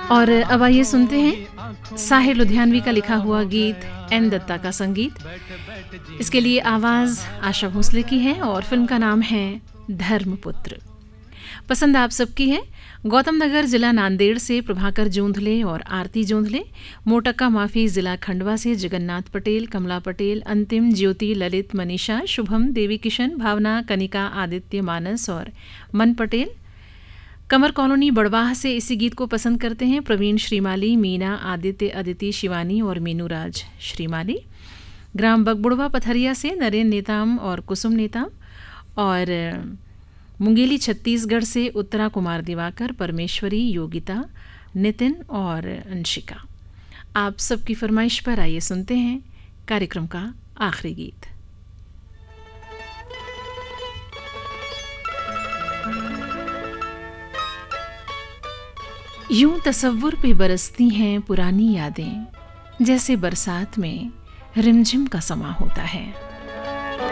और अब आइए सुनते हैं साहिर लुधियानवी का लिखा हुआ गीत, एन दत्ता का संगीत। इसके लिए आवाज़ आशा भोसले की है और फिल्म का नाम है धर्मपुत्र। पसंद आप सबकी है। गौतम नगर जिला नांदेड़ से प्रभाकर जोंधले और आरती जोंधले, मोटक्का माफी जिला खंडवा से जगन्नाथ पटेल, कमला पटेल, अंतिम, ज्योति, ललित, मनीषा, शुभम, देवी किशन, भावना, कनिका, आदित्य, मानस और मन पटेल। कमर कॉलोनी बड़वाह से इसी गीत को पसंद करते हैं प्रवीण श्रीमाली, मीना, आदित्य, अदिति, शिवानी और मीनूराज श्रीमाली। ग्राम बगबुड़वा पथरिया से नरेंद्र नेताम और कुसुम नेताम, और मुंगेली छत्तीसगढ़ से उत्तरा कुमार दिवाकर, परमेश्वरी, योगिता, नितिन और अंशिका। आप सबकी फरमाइश पर आइए सुनते हैं कार्यक्रम का आखिरी गीत। यूं तसव्वुर पे बरसती हैं पुरानी यादें, जैसे बरसात में रिमझिम का समा होता है।